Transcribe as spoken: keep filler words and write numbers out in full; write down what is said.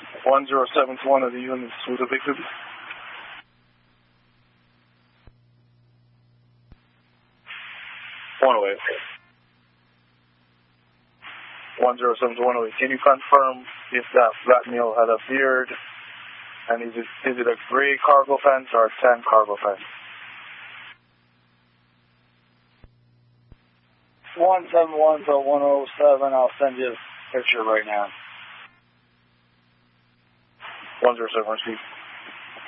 one zero seven to one of the units with a victim. one oh eight. one zero seven to one oh eight. Can you confirm if that black male had a beard? And is it, is it a gray cargo pants or a tan cargo pants? one seven one to one oh seven. I'll send you a picture right now. one zero seven, receive.